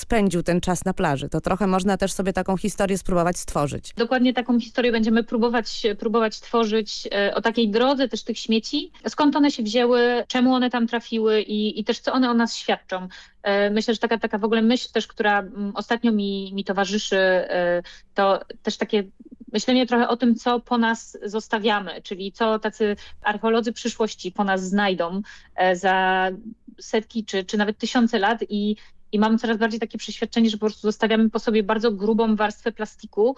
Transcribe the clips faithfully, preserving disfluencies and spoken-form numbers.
spędził ten czas na plaży. To trochę można też sobie taką historię spróbować stworzyć. Dokładnie taką historię będziemy próbować, próbować tworzyć e, o takiej drodze też tych śmieci. Skąd one się wzięły, czemu one tam trafiły i, i też co one o nas świadczą. E, myślę, że taka, taka w ogóle myśl też, która m, ostatnio mi, mi towarzyszy, e, to też takie myślenie trochę o tym, co po nas zostawiamy, czyli co tacy archeolodzy przyszłości po nas znajdą e, za setki czy, czy nawet tysiące lat i I mam coraz bardziej takie przeświadczenie, że po prostu zostawiamy po sobie bardzo grubą warstwę plastiku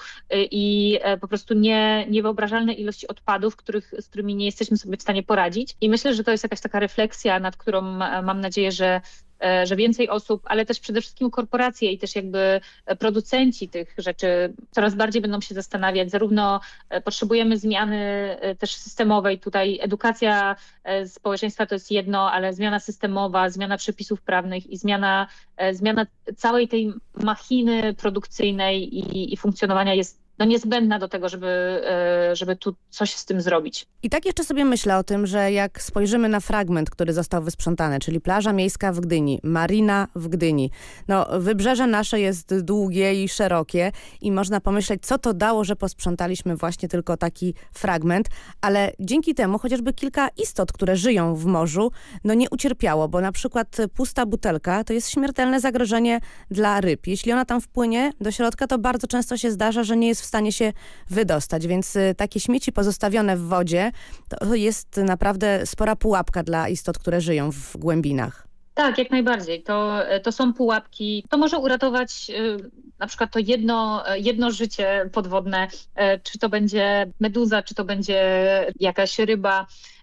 i po prostu nie, niewyobrażalne ilości odpadów, których, z którymi nie jesteśmy sobie w stanie poradzić. I myślę, że to jest jakaś taka refleksja, nad którą mam nadzieję, że że więcej osób, ale też przede wszystkim korporacje i też jakby producenci tych rzeczy coraz bardziej będą się zastanawiać. Zarówno potrzebujemy zmiany też systemowej, tutaj edukacja społeczeństwa to jest jedno, ale zmiana systemowa, zmiana przepisów prawnych i zmiana, zmiana całej tej machiny produkcyjnej i, i funkcjonowania jest no niezbędna do tego, żeby, żeby tu coś z tym zrobić. I tak jeszcze sobie myślę o tym, że jak spojrzymy na fragment, który został wysprzątany, czyli plaża miejska w Gdyni, marina w Gdyni. No, wybrzeże nasze jest długie i szerokie i można pomyśleć, co to dało, że posprzątaliśmy właśnie tylko taki fragment, ale dzięki temu chociażby kilka istot, które żyją w morzu, no nie ucierpiało, bo na przykład pusta butelka to jest śmiertelne zagrożenie dla ryb. Jeśli ona tam wpłynie do środka, to bardzo często się zdarza, że nie jest w stanie się wydostać, więc takie śmieci pozostawione w wodzie to jest naprawdę spora pułapka dla istot, które żyją w głębinach. Tak, jak najbardziej. To, to są pułapki. To może uratować y, na przykład to jedno, jedno życie podwodne, y, czy to będzie meduza, czy to będzie jakaś ryba,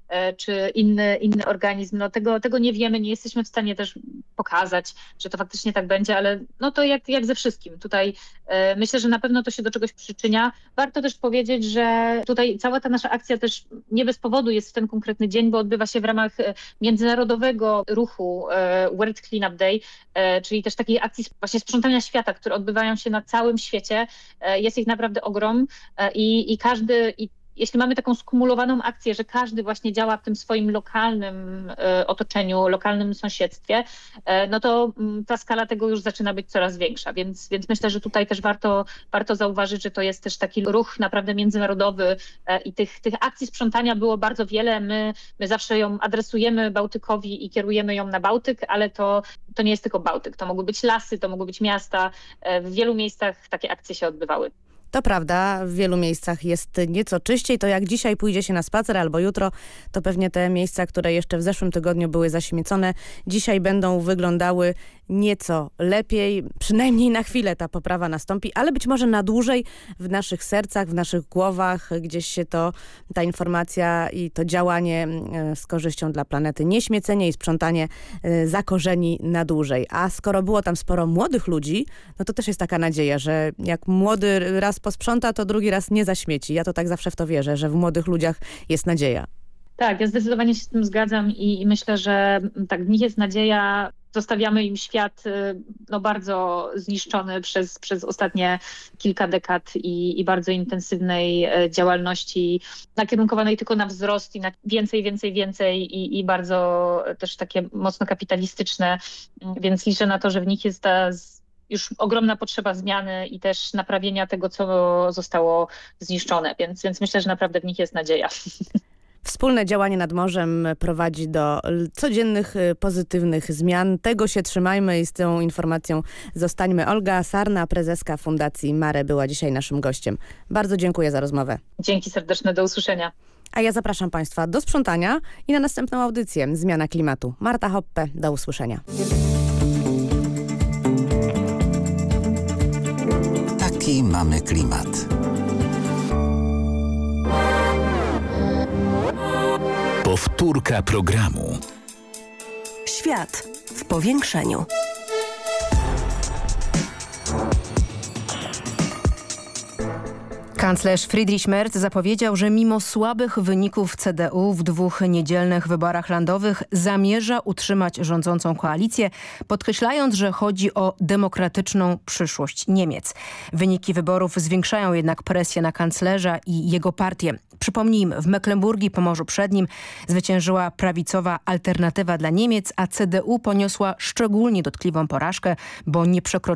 czy inny, inny organizm. No tego, tego nie wiemy, nie jesteśmy w stanie też pokazać, że to faktycznie tak będzie, ale no to jak, jak ze wszystkim. Tutaj e, myślę, że na pewno to się do czegoś przyczynia. Warto też powiedzieć, że tutaj cała ta nasza akcja też nie bez powodu jest w ten konkretny dzień, bo odbywa się w ramach międzynarodowego ruchu e, World Cleanup Day, e, czyli też takiej akcji właśnie sprzątania świata, które odbywają się na całym świecie. E, jest ich naprawdę ogrom e, i, i każdy i jeśli mamy taką skumulowaną akcję, że każdy właśnie działa w tym swoim lokalnym e, otoczeniu, lokalnym sąsiedztwie, e, no to m, ta skala tego już zaczyna być coraz większa. Więc, więc myślę, że tutaj też warto, warto zauważyć, że to jest też taki ruch naprawdę międzynarodowy e, i tych, tych akcji sprzątania było bardzo wiele. My, my zawsze ją adresujemy Bałtykowi i kierujemy ją na Bałtyk, ale to, to nie jest tylko Bałtyk. To mogły być lasy, to mogły być miasta. E, w wielu miejscach takie akcje się odbywały. To prawda, w wielu miejscach jest nieco czyściej. To jak dzisiaj pójdzie się na spacer albo jutro, to pewnie te miejsca, które jeszcze w zeszłym tygodniu były zaśmiecone, dzisiaj będą wyglądały nieco lepiej. Przynajmniej na chwilę ta poprawa nastąpi, ale być może na dłużej w naszych sercach, w naszych głowach gdzieś się to, ta informacja i to działanie z korzyścią dla planety, nieśmiecenie i sprzątanie zakorzeni na dłużej. A skoro było tam sporo młodych ludzi, no to też jest taka nadzieja, że jak młody raz posprząta, to drugi raz nie zaśmieci. Ja to tak zawsze w to wierzę, że w młodych ludziach jest nadzieja. Tak, ja zdecydowanie się z tym zgadzam i, i myślę, że tak, w nich jest nadzieja. Zostawiamy im świat no, bardzo zniszczony przez, przez ostatnie kilka dekad i, i bardzo intensywnej działalności nakierunkowanej tylko na wzrost i na więcej, więcej, więcej i, i bardzo też takie mocno kapitalistyczne, więc liczę na to, że w nich jest ta już ogromna potrzeba zmiany i też naprawienia tego, co zostało zniszczone, więc, więc myślę, że naprawdę w nich jest nadzieja. Wspólne działanie nad morzem prowadzi do codziennych pozytywnych zmian. Tego się trzymajmy i z tą informacją zostańmy. Olga Sarna, prezeska Fundacji Mare, była dzisiaj naszym gościem. Bardzo dziękuję za rozmowę. Dzięki serdeczne, do usłyszenia. A ja zapraszam Państwa do sprzątania i na następną audycję Zmiana Klimatu. Marta Hoppe, do usłyszenia. Taki mamy klimat. Powtórka programu. Świat w powiększeniu. Kanclerz Friedrich Merz zapowiedział, że mimo słabych wyników C D U w dwóch niedzielnych wyborach landowych zamierza utrzymać rządzącą koalicję, podkreślając, że chodzi o demokratyczną przyszłość Niemiec. Wyniki wyborów zwiększają jednak presję na kanclerza i jego partię. Przypomnijmy, w Mecklenburgii, Pomorzu Przednim zwyciężyła prawicowa Alternatywa dla Niemiec, a C D U poniosła szczególnie dotkliwą porażkę, bo nie przekroczyła